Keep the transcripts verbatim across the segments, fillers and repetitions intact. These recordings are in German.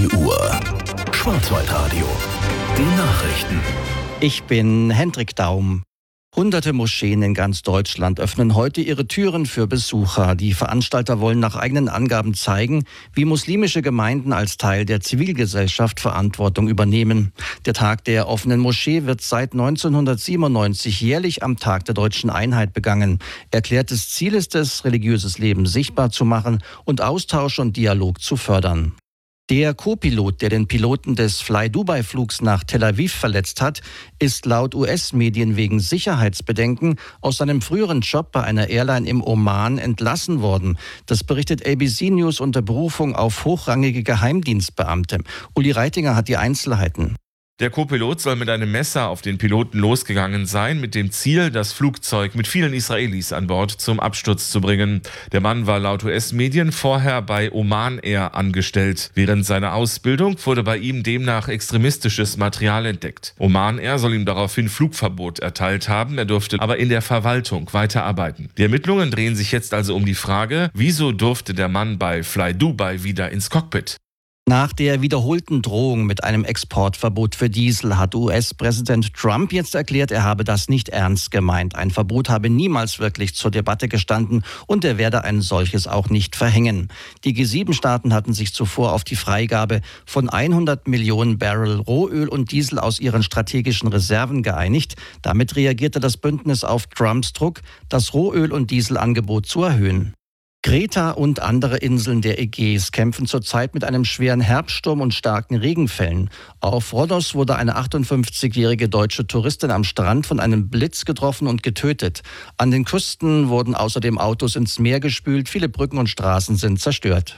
vier Uhr. Schwarzwaldradio. Die Nachrichten. Ich bin Hendrik Daum. Hunderte Moscheen in ganz Deutschland öffnen heute ihre Türen für Besucher. Die Veranstalter wollen nach eigenen Angaben zeigen, wie muslimische Gemeinden als Teil der Zivilgesellschaft Verantwortung übernehmen. Der Tag der offenen Moschee wird seit neunzehnhundertsiebenundneunzig jährlich am Tag der Deutschen Einheit begangen. Erklärtes Ziel ist es, religiöses Leben sichtbar zu machen und Austausch und Dialog zu fördern. Der Co-Pilot, der den Piloten des Fly-Dubai-Flugs nach Tel Aviv verletzt hat, ist laut U S-Medien wegen Sicherheitsbedenken aus seinem früheren Job bei einer Airline im Oman entlassen worden. Das berichtet A B C News unter Berufung auf hochrangige Geheimdienstbeamte. Uli Reitinger hat die Einzelheiten. Der Co-Pilot soll mit einem Messer auf den Piloten losgegangen sein, mit dem Ziel, das Flugzeug mit vielen Israelis an Bord zum Absturz zu bringen. Der Mann war laut U S-Medien vorher bei Oman Air angestellt. Während seiner Ausbildung wurde bei ihm demnach extremistisches Material entdeckt. Oman Air soll ihm daraufhin Flugverbot erteilt haben, er durfte aber in der Verwaltung weiterarbeiten. Die Ermittlungen drehen sich jetzt also um die Frage, wieso durfte der Mann bei Fly Dubai wieder ins Cockpit? Nach der wiederholten Drohung mit einem Exportverbot für Diesel hat U S-Präsident Trump jetzt erklärt, er habe das nicht ernst gemeint. Ein Verbot habe niemals wirklich zur Debatte gestanden und er werde ein solches auch nicht verhängen. Die G sieben Staaten hatten sich zuvor auf die Freigabe von hundert Millionen Barrel Rohöl und Diesel aus ihren strategischen Reserven geeinigt. Damit reagierte das Bündnis auf Trumps Druck, das Rohöl- und Dieselangebot zu erhöhen. Kreta und andere Inseln der Ägäis kämpfen zurzeit mit einem schweren Herbststurm und starken Regenfällen. Auf Rhodos wurde eine achtundfünfzigjährige deutsche Touristin am Strand von einem Blitz getroffen und getötet. An den Küsten wurden außerdem Autos ins Meer gespült, viele Brücken und Straßen sind zerstört.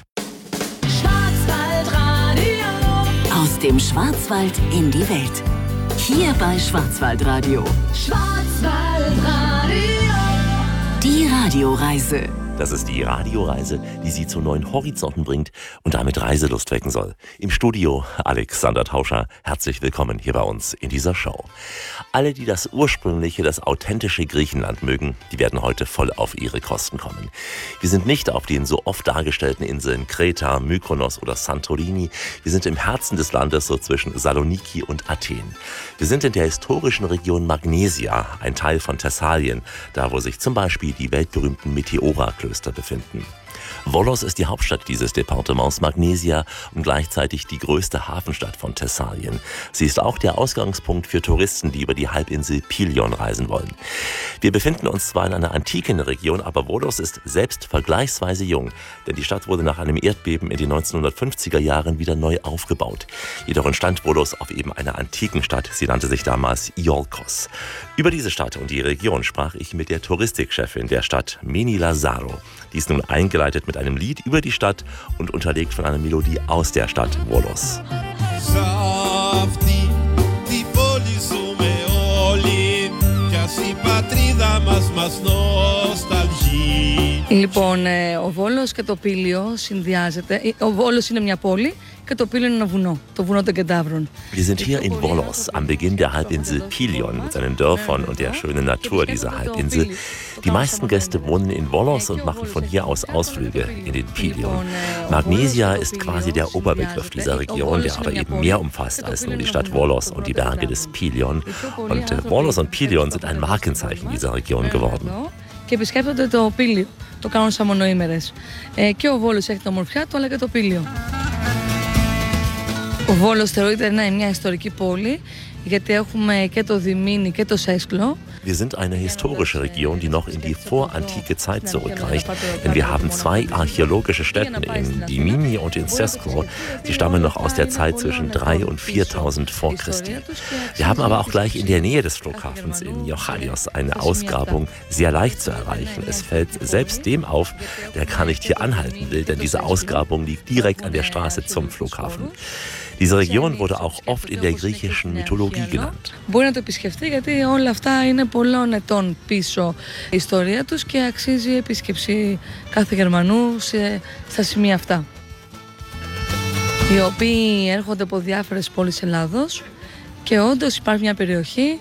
Schwarzwaldradio. Aus dem Schwarzwald in die Welt. Hier bei Schwarzwaldradio. Schwarzwaldradio. Die Radioreise. Das ist die Radioreise, die Sie zu neuen Horizonten bringt und damit Reiselust wecken soll. Im Studio Alexander Tauscher. Herzlich willkommen hier bei uns in dieser Show. Alle, die das ursprüngliche, das authentische Griechenland mögen, die werden heute voll auf ihre Kosten kommen. Wir sind nicht auf den so oft dargestellten Inseln Kreta, Mykonos oder Santorini. Wir sind im Herzen des Landes, so zwischen Saloniki und Athen. Wir sind in der historischen Region Magnesia, ein Teil von Thessalien, da wo sich zum Beispiel die weltberühmten Meteora-Klöster befinden. Volos ist die Hauptstadt dieses Departements Magnesia und gleichzeitig die größte Hafenstadt von Thessalien. Sie ist auch der Ausgangspunkt für Touristen, die über die Halbinsel Pylion reisen wollen. Wir befinden uns zwar in einer antiken Region, aber Volos ist selbst vergleichsweise jung, denn die Stadt wurde nach einem Erdbeben in den neunzehnhundertfünfziger Jahren wieder neu aufgebaut. Jedoch entstand Volos auf eben einer antiken Stadt. Sie nannte sich damals Iolkos. Über diese Stadt und die Region sprach ich mit der Touristikchefin der Stadt, Meni Lazaro. Die ist nun eingeleitet mit einem Lied über die Stadt und unterlegt von einer Melodie aus der Stadt Volos. Λοιπόν, ο Βόλος και το Πήλιο συνδυάζεται. Ο Βόλος είναι μια πόλη και το Πήλιο είναι ένα βουνό, το βουνό των Κεντάβρων. Wir sind hier in Volos, am Beginn der Halbinsel Pylion, mit seinen Dörfern und der schönen Natur dieser Halbinsel. Die meisten Gäste wohnen in Volos und machen von hier aus Ausflüge in den Pylion. Magnesia ist quasi der Oberbegriff dieser Region, der aber eben mehr umfasst als nur die Stadt Volos und die Berge des Pylion. Und äh, Volos und Pylion sind ein Markenzeichen dieser Region geworden. Και επισκέπτονται το Πήλιο, το κάνουν σαν μονοήμερες. Ε, και ο Βόλος έχει την ομορφιά του, αλλά και το Πήλιο. Ο Βόλος θεωρείται να είναι μια ιστορική πόλη, γιατί έχουμε και το Διμήνι και το Σέσκλο. Wir sind eine historische Region, die noch in die vorantike Zeit zurückreicht, denn wir haben zwei archäologische Stätten in Dimini und in Sesklo. Die stammen noch aus der Zeit zwischen dreitausend und viertausend vor Christi. Wir haben aber auch gleich in der Nähe des Flughafens in Iochalios eine Ausgrabung sehr leicht zu erreichen. Es fällt selbst dem auf, der gar nicht hier anhalten will, denn diese Ausgrabung liegt direkt an der Straße zum Flughafen. Diese Region wurde auch oft in der griechischen Mythologie genannt. Μπορεί να το επισκεφτεί γιατί όλα αυτά είναι πολλών ετών πίσω η ιστορία τους και αξίζει επίσκεψη κάθε Γερμανού σε, στα σημεία αυτά. Οι οποίοι έρχονται από διάφορες πόλεις Ελλάδος και όντως υπάρχει μια περιοχή